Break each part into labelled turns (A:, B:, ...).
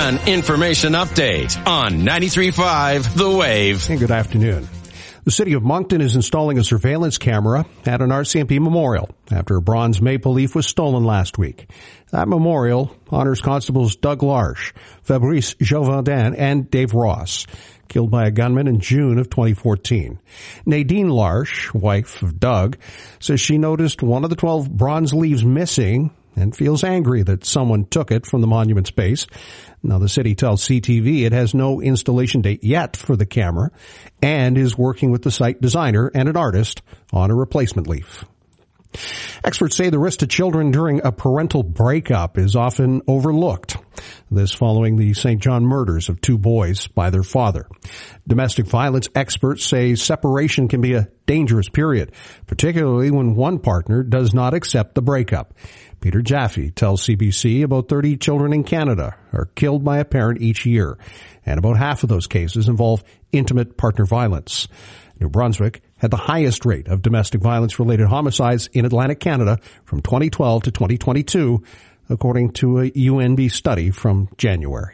A: An information update on 93.5 The Wave.
B: Hey, good afternoon. The city of Moncton is installing a surveillance camera at an RCMP memorial after a bronze maple leaf was stolen last week. That memorial honors constables Doug Larche, Fabrice Jovandin, and Dave Ross, killed by a gunman in June of 2014. Nadine Larche, wife of Doug, says she noticed one of the 12 bronze leaves missing and feels angry that someone took it from the monument space. Now, the city tells CTV it has no installation date yet for the camera and is working with the site designer and an artist on a replacement leaf. Experts say the risk to children during a parental breakup is often overlooked. This following the St. John murders of 2 boys by their father. Domestic violence experts say separation can be a dangerous period, particularly when one partner does not accept the breakup. Peter Jaffe tells CBC about 30 children in Canada are killed by a parent each year, and about half of those cases involve intimate partner violence. New Brunswick had the highest rate of domestic violence-related homicides in Atlantic Canada from 2012 to 2022, according to a UNB study from January.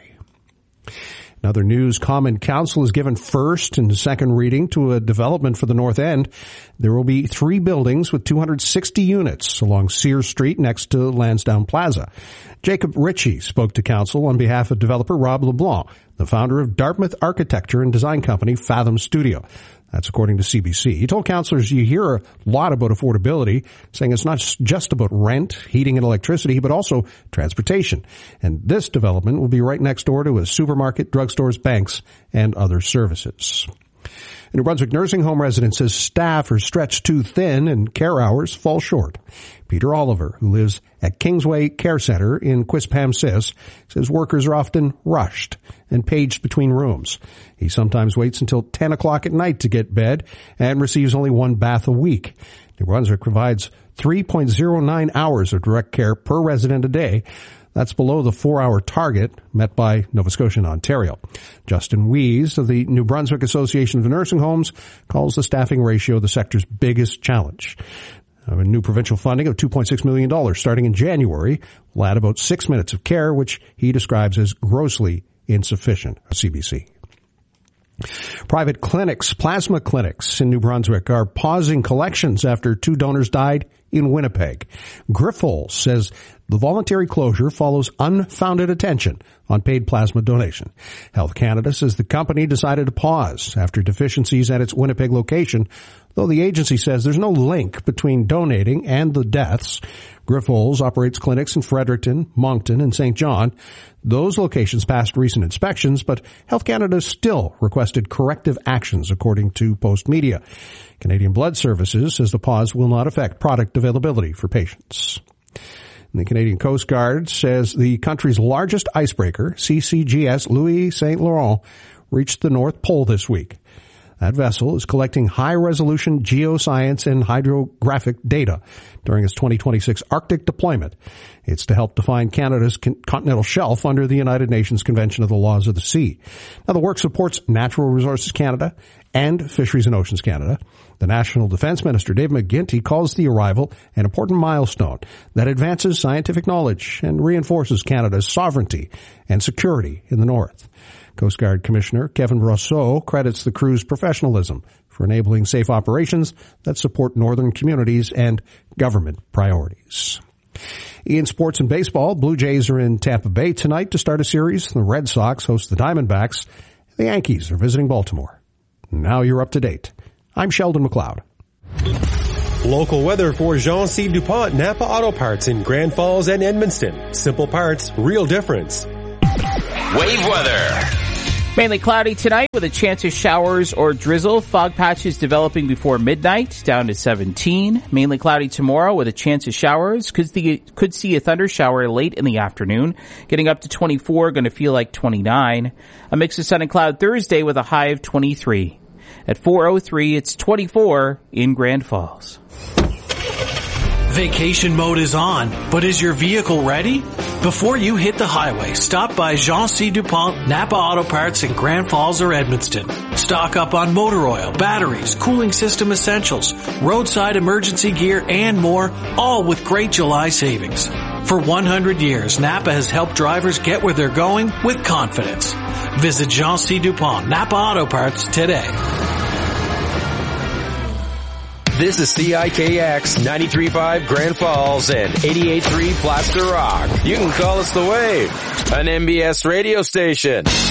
B: In other news, Common Council has given first and second reading to a development for the North End. There will be 3 buildings with 260 units along Sears Street next to Lansdowne Plaza. Jacob Ritchie spoke to Council on behalf of developer Rob LeBlanc, the founder of Dartmouth architecture and design company Fathom Studio. That's according to CBC. He told councillors you hear a lot about affordability, saying it's not just about rent, heating and electricity, but also transportation. And this development will be right next door to a supermarket, drugstores, banks, and other services. A New Brunswick nursing home resident says staff are stretched too thin and care hours fall short. Peter Oliver, who lives at Kingsway Care Center in Quispamsis, says workers are often rushed and paged between rooms. He sometimes waits until 10 o'clock at night to get bed and receives only 1 bath a week. New Brunswick provides 3.09 hours of direct care per resident a day. That's below the 4-hour target met by Nova Scotia and Ontario. Justin Wees of the New Brunswick Association of Nursing Homes calls the staffing ratio the sector's biggest challenge. A new provincial funding of $2.6 million starting in January will add about 6 minutes of care, which he describes as grossly insufficient, CBC. Private clinics, plasma clinics in New Brunswick are pausing collections after 2 donors died in Winnipeg. Grifols says the voluntary closure follows unfounded attention on paid plasma donation. Health Canada says the company decided to pause after deficiencies at its Winnipeg location, though the agency says there's no link between donating and the deaths. Grifols operates clinics in Fredericton, Moncton, and St. John. Those locations passed recent inspections, but Health Canada still requested corrective actions, according to Post Media. Canadian Blood Services says the pause will not affect product availability for patients. And the Canadian Coast Guard says the country's largest icebreaker, CCGS Louis St. Laurent, reached the North Pole this week. That vessel is collecting high-resolution geoscience and hydrographic data during its 2026 Arctic deployment. It's to help define Canada's continental shelf under the United Nations Convention of the Laws of the Sea. Now, the work supports Natural Resources Canada and Fisheries and Oceans Canada. The National Defence Minister, Dave McGuinty, calls the arrival an important milestone that advances scientific knowledge and reinforces Canada's sovereignty and security in the North. Coast Guard Commissioner Kevin Brosseau credits the crew's professionalism for enabling safe operations that support northern communities and government priorities. In sports and baseball, Blue Jays are in Tampa Bay tonight to start a series. The Red Sox host the Diamondbacks. The Yankees are visiting Baltimore. Now you're up to date. I'm Sheldon McLeod.
C: Local weather for Jean C. DuPont Napa Auto Parts in Grand Falls and Edmundston. Simple parts, real difference.
A: Wave weather.
D: Mainly cloudy tonight with a chance of showers or drizzle. Fog patches developing before midnight, down to 17. Mainly cloudy tomorrow with a chance of showers. Could see a thunder shower late in the afternoon. Getting up to 24, going to feel like 29. A mix of sun and cloud Thursday with a high of 23. At 4:03, it's 24 in Grand Falls.
E: Vacation mode is on, but is your vehicle ready? Before you hit the highway, stop by Jean C. DuPont Napa Auto Parts in Grand Falls or Edmundston. Stock up on motor oil, batteries, cooling system essentials, roadside emergency gear, and more, all with great July savings. For 100 years, Napa has helped drivers get where they're going with confidence. Visit Jean C. Dupont Napa Auto Parts today.
A: This is CIKX 93.5 Grand Falls and 88.3 Plaster Rock. You can call us The Wave, an MBS radio station.